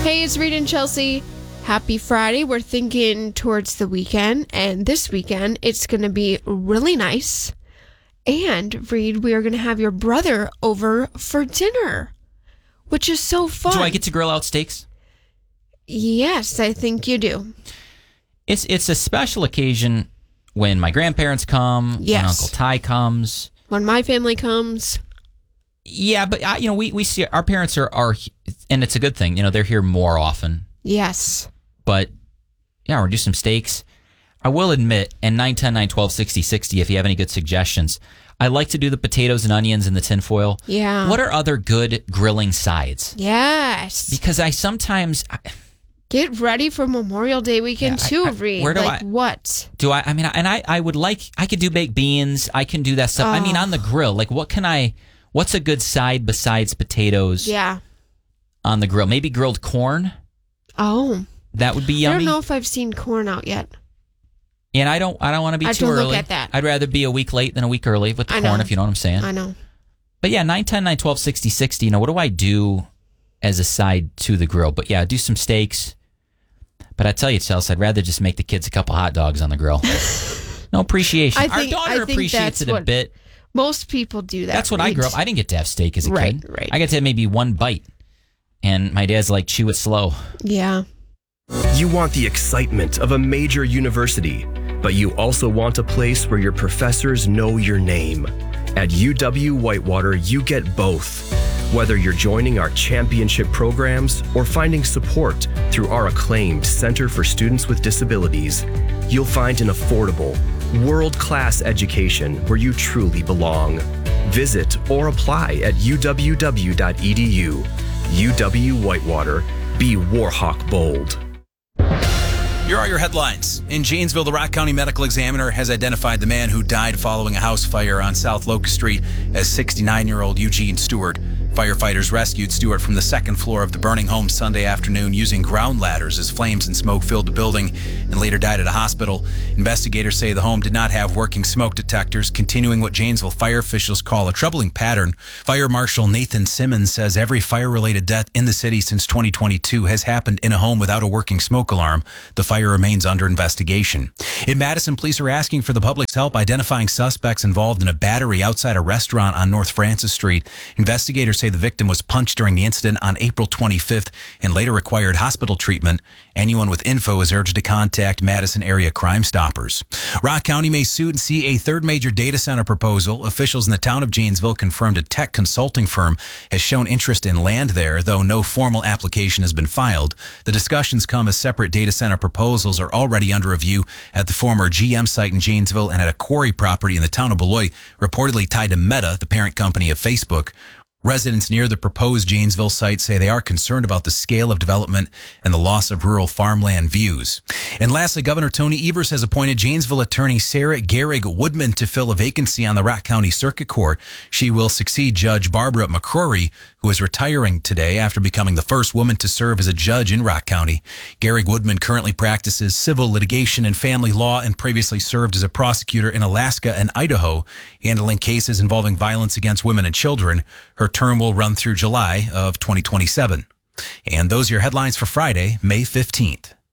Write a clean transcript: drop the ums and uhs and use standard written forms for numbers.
Hey, it's Reed and Chelsea. Happy Friday. We're thinking towards the weekend, and this weekend it's going to be really nice. And, Reed, we are going to have your brother over for dinner, which is so fun. Do I get to grill out steaks? Yes, I think you do. It's a special occasion when my grandparents come, Yes. when Uncle Ty comes. When my family comes. Yeah, but we see our parents are, and it's a good thing. They're here more often. Yes. But yeah, we're gonna do some steaks. I will admit, and 910-912-6060, if you have any good suggestions, I like to do the potatoes and onions in the tinfoil. Yeah. What are other good grilling sides? Yes. Because I sometimes get ready for Memorial Day weekend too, Reed. Where do what? Do I? I mean, and I would like. I could do baked beans. I can do that stuff. I mean, on the grill. Like, what's a good side besides potatoes? Yeah. On the grill, maybe grilled corn. Oh. That would be yummy. I don't know if I've seen corn out yet. And I don't want to be too early. Look at that. I'd rather be a week late than a week early with the corn, if you know what I'm saying. I know. But yeah, 910-912-6060. What do I do as a side to the grill? But yeah, do some steaks. But I tell you, Chelsea, I'd rather just make the kids a couple hot dogs on the grill. No appreciation. Our daughter appreciates it a bit. Most people do that. That's what I grew up. I didn't get to have steak as a kid. Right. I got to have maybe one bite. And my dad's like, chew it slow. Yeah. You want the excitement of a major university, but you also want a place where your professors know your name. At UW-Whitewater, you get both. Whether you're joining our championship programs or finding support through our acclaimed Center for Students with Disabilities, you'll find an affordable, world-class education where you truly belong. Visit or apply at uww.edu. UW-Whitewater. Be Warhawk bold. Here are your headlines. In Janesville, the Rock County Medical Examiner has identified the man who died following a house fire on South Locust Street as 69-year-old Eugene Stewart. Firefighters rescued Stewart from the second floor of the burning home Sunday afternoon using ground ladders as flames and smoke filled the building and later died at a hospital. Investigators say the home did not have working smoke detectors, continuing what Janesville fire officials call a troubling pattern. Fire Marshal Nathan Simmons says every fire-related death in the city since 2022 has happened in a home without a working smoke alarm. The fire remains under investigation. In Madison, police are asking for the public's help identifying suspects involved in a battery outside a restaurant on North Francis Street. Investigators say the victim was punched during the incident on April 25th and later required hospital treatment. Anyone with info is urged to contact Madison area Crime Stoppers. Rock County may soon see a third major data center proposal. Officials in the town of Janesville confirmed a tech consulting firm has shown interest in land there, though no formal application has been filed. The discussions come as separate data center proposals are already under review at the former GM site in Janesville and at a quarry property in the town of Beloit, reportedly tied to Meta, the parent company of Facebook. Residents near the proposed Janesville site say they are concerned about the scale of development and the loss of rural farmland views. And lastly, Governor Tony Evers has appointed Janesville attorney Sarah Gehrig-Woodman to fill a vacancy on the Rock County Circuit Court. She will succeed Judge Barbara McCrory, who is retiring today after becoming the first woman to serve as a judge in Rock County. Gehrig-Woodman currently practices civil litigation and family law and previously served as a prosecutor in Alaska and Idaho, handling cases involving violence against women and children. Her term will run through July of 2027. And those are your headlines for Friday, May 15th.